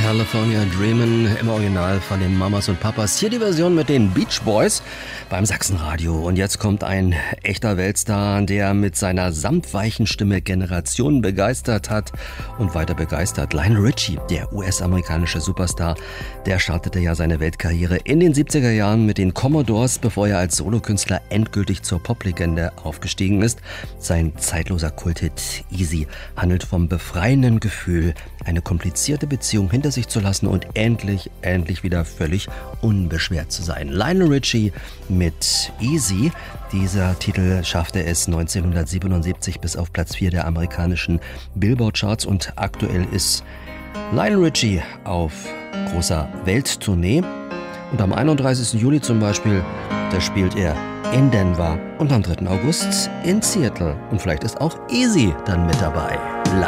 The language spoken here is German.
California Dreamin' im Original von den Mamas und Papas. Hier die Version mit den Beach Boys beim Sachsenradio. Und jetzt kommt ein echter Weltstar, der mit seiner samtweichen Stimme Generationen begeistert hat und weiter begeistert. Lionel Richie, der US-amerikanische Superstar, der startete ja seine Weltkarriere in den 70er Jahren mit den Commodores, bevor er als Solokünstler endgültig zur Poplegende aufgestiegen ist. Sein zeitloser Kulthit Easy handelt vom befreienden Gefühl, eine komplizierte Beziehung hinter sich zu lassen und endlich wieder völlig unbeschwert zu sein. Lionel Richie mit Easy. Dieser Titel schaffte es 1977 bis auf Platz 4 der amerikanischen Billboard-Charts und aktuell ist Lionel Richie auf großer Welttournee. Und am 31. Juli zum Beispiel, da spielt er in Denver und am 3. August in Seattle. Und vielleicht ist auch Easy dann mit dabei.